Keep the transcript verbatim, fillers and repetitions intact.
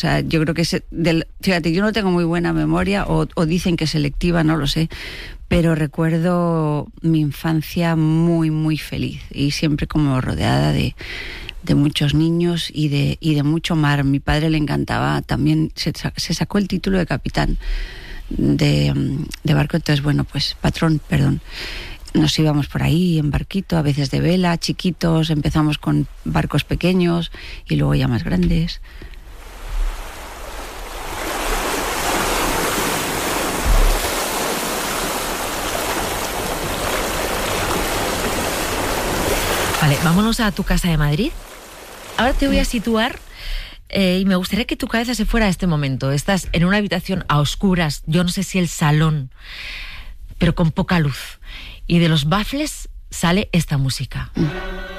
O sea, yo creo que, es del, fíjate, yo no tengo muy buena memoria, o, o dicen que selectiva, no lo sé, pero recuerdo mi infancia muy, muy feliz y siempre como rodeada de, de muchos niños y de, y de mucho mar. Mi padre le encantaba también, se, se sacó el título de capitán de, de barco, entonces, bueno, pues patrón, perdón. Nos íbamos por ahí en barquito, a veces de vela, chiquitos, empezamos con barcos pequeños y luego ya más grandes. Vale, vámonos a tu casa de Madrid. Ahora te voy a situar eh, y me gustaría que tu cabeza se fuera a este momento. Estás en una habitación a oscuras, yo no sé si el salón, pero con poca luz. Y de los baffles sale esta música.